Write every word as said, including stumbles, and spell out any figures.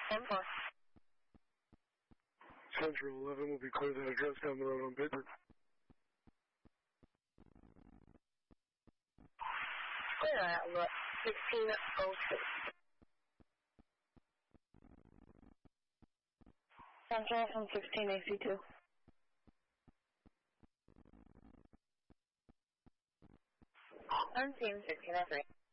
ten four. Central eleven will be clear that address down the road on Bedford. Clear outlook sixteen oh six. Central from sixteen A C two. Unseen sixteen oh three.